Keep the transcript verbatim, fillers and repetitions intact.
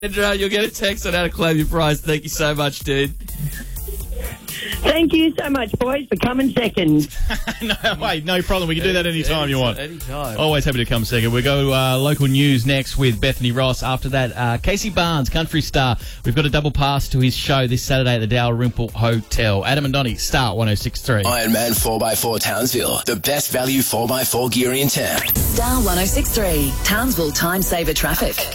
Andrew, you'll get a text on how to claim your prize. Thank you so much, dude. Thank you so much, boys, for coming second. no, wait, no problem. We can do that anytime any, you want. Anytime. Always happy to come second. We go uh, local news next with Bethany Ross. After that, uh, Casey Barnes, country star. We've got a double pass to his show this Saturday at the Dalrymple Hotel. Adam and Donnie, Star one oh six point three. Ironman four by four Townsville, the best value four by four gear in town. Star one oh six point three, Townsville Time Saver Traffic.